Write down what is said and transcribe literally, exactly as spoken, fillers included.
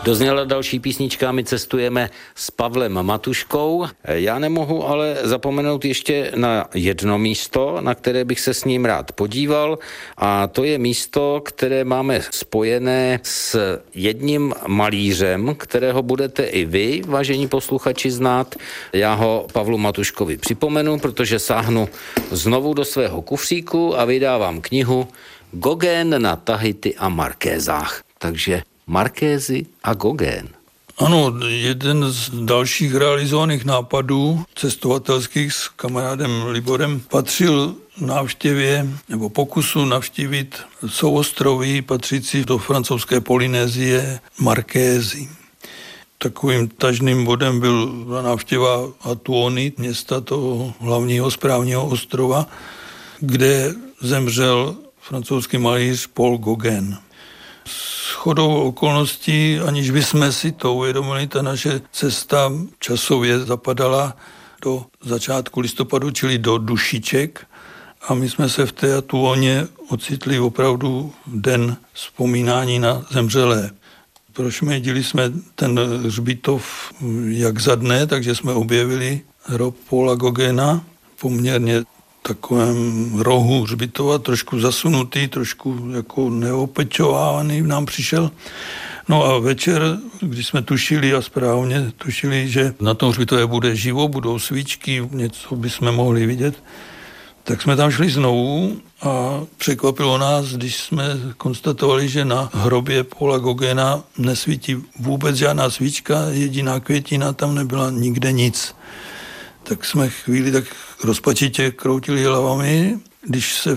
Dozněla další písnička, my cestujeme s Pavlem Matuškou. Já nemohu ale zapomenout ještě na jedno místo, na které bych se s ním rád podíval, a to je místo, které máme spojené s jedním malířem, kterého budete i vy, vážení posluchači, znát. Já ho Pavlu Matuškovi připomenu, protože sáhnu znovu do svého kufříku a vydávám knihu Gauguin na Tahiti a Markézách. Takže Markézy a Gauguin. Ano, jeden z dalších realizovaných nápadů cestovatelských s kamarádem Liborem patřil návštěvě nebo pokusu navštívit souostroví patřící do francouzské Polynésie Markézy. Takovým tažným bodem byl návštěva Atuony, města toho hlavního správního ostrova, kde zemřel francouzský malíř Paul Gauguin. Shodou okolností, aniž bychom si to uvědomili, ta naše cesta časově zapadala do začátku listopadu, čili do Dušiček, a my jsme se v té Atuoně ocitli opravdu den vzpomínání na zemřelé. Prošmědili jsme ten hřbitov jak za dne, takže jsme objevili hrob Paula Gauguina, poměrně takovém rohu hřbitova, trošku zasunutý, trošku jako neopečovávaný nám přišel. No a večer, když jsme tušili a správně tušili, že na tom hřbitově bude živo, budou svíčky, něco bychom mohli vidět, tak jsme tam šli znovu a překvapilo nás, když jsme konstatovali, že na hrobě Paula Gauguina nesvítí vůbec žádná svíčka, jediná květina, tam nebyla nikde nic. Tak jsme chvíli tak rozpačitě kroutili hlavami, když se